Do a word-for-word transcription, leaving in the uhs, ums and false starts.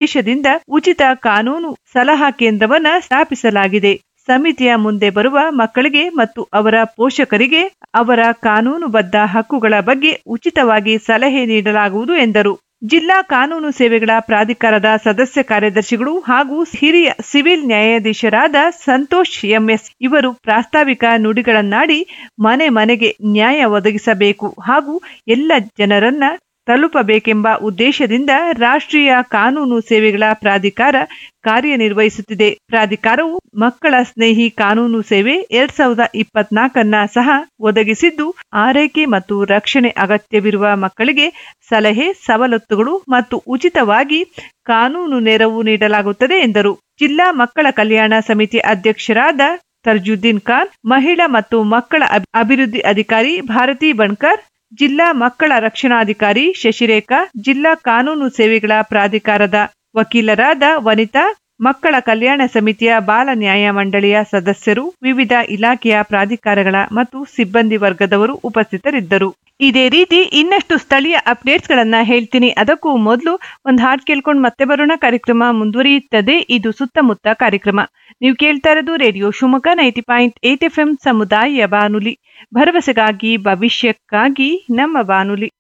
ಉದ್ದೇಶದಿಂದ ಉಚಿತ ಕಾನೂನು ಸಲಹಾ ಕೇಂದ್ರವನ್ನ ಸ್ಥಾಪಿಸಲಾಗಿದೆ. ಸಮಿತಿಯ ಮುಂದೆ ಬರುವ ಮಕ್ಕಳಿಗೆ ಮತ್ತು ಅವರ ಪೋಷಕರಿಗೆ ಅವರ ಕಾನೂನುಬದ್ಧ ಹಕ್ಕುಗಳ ಬಗ್ಗೆ ಉಚಿತವಾಗಿ ಸಲಹೆ ನೀಡಲಾಗುವುದು ಎಂದರು. ಜಿಲ್ಲಾ ಕಾನೂನು ಸೇವೆಗಳ ಪ್ರಾಧಿಕಾರದ ಸದಸ್ಯ ಕಾರ್ಯದರ್ಶಿಗಳು ಹಾಗೂ ಹಿರಿಯ ಸಿವಿಲ್ ನ್ಯಾಯಾಧೀಶರಾದ ಸಂತೋಷ್ ಎಂಎಸ್ ಇವರು ಪ್ರಾಸ್ತಾವಿಕ ನುಡಿಗಳನ್ನಾಡಿ ಮನೆ ಮನೆಗೆ ನ್ಯಾಯ ಒದಗಿಸಬೇಕು ಹಾಗೂ ಎಲ್ಲ ಜನರನ್ನ ತಲುಪಬೇಕೆಂಬ ಉದ್ದೇಶದಿಂದ ರಾಷ್ಟ್ರೀಯ ಕಾನೂನು ಸೇವೆಗಳ ಪ್ರಾಧಿಕಾರ ಕಾರ್ಯನಿರ್ವಹಿಸುತ್ತಿದೆ. ಪ್ರಾಧಿಕಾರವು ಮಕ್ಕಳ ಸ್ನೇಹಿ ಕಾನೂನು ಸೇವೆ ಎರಡ್ ಸಾವಿರದ ಇಪ್ಪತ್ನಾಲ್ಕನ್ನ ಸಹ ಒದಗಿಸಿದ್ದು, ಆರೈಕೆ ಮತ್ತು ರಕ್ಷಣೆ ಅಗತ್ಯವಿರುವ ಮಕ್ಕಳಿಗೆ ಸಲಹೆ, ಸವಲತ್ತುಗಳು ಮತ್ತು ಉಚಿತವಾಗಿ ಕಾನೂನು ನೆರವು ನೀಡಲಾಗುತ್ತದೆ ಎಂದರು. ಜಿಲ್ಲಾ ಮಕ್ಕಳ ಕಲ್ಯಾಣ ಸಮಿತಿ ಅಧ್ಯಕ್ಷರಾದ ತರ್ಜುದ್ದೀನ್ ಖಾನ್, ಮಹಿಳಾ ಮತ್ತು ಮಕ್ಕಳ ಅಭಿವೃದ್ಧಿ ಅಧಿಕಾರಿ ಭಾರತಿ ಬಣ್ಕರ್, ಜಿಲ್ಲಾ ಮಕ್ಕಳ ರಕ್ಷಣಾಧಿಕಾರಿ ಶಶಿರೇಖಾ, ಜಿಲ್ಲಾ ಕಾನೂನು ಸೇವೆಗಳ ಪ್ರಾಧಿಕಾರದ ವಕೀಲರಾದ ವನಿತಾ, ಮಕ್ಕಳ ಕಲ್ಯಾಣ ಸಮಿತಿಯ ಬಾಲ ನ್ಯಾಯ ಮಂಡಳಿಯ ಸದಸ್ಯರು, ವಿವಿಧ ಇಲಾಖೆಯ ಪ್ರಾಧಿಕಾರಗಳ ಮತ್ತು ಸಿಬ್ಬಂದಿ ವರ್ಗದವರು ಉಪಸ್ಥಿತರಿದ್ದರು. ಇದೇ ರೀತಿ ಇನ್ನಷ್ಟು ಸ್ಥಳೀಯ ಅಪ್ಡೇಟ್ಸ್ ಗಳನ್ನ ಹೇಳ್ತೀನಿ. ಅದಕ್ಕೂ ಮೊದಲು ಒಂದು ಹಾಡು ಕೇಳ್ಕೊಂಡು ಮತ್ತೆ ಬರೋಣ. ಕಾರ್ಯಕ್ರಮ ಮುಂದುವರಿಯುತ್ತದೆ. ಇದು ಸುತ್ತಮುತ್ತ ಕಾರ್ಯಕ್ರಮ. ನೀವು ಕೇಳ್ತಾ ಇರೋದು radio Shivamogga ninety point eight F M ಸಮುದಾಯ ಬಾನುಲಿ, ಭರವಸೆಗಾಗಿ ಭವಿಷ್ಯಕ್ಕಾಗಿ ನಮ್ಮ ಬಾನುಲಿ.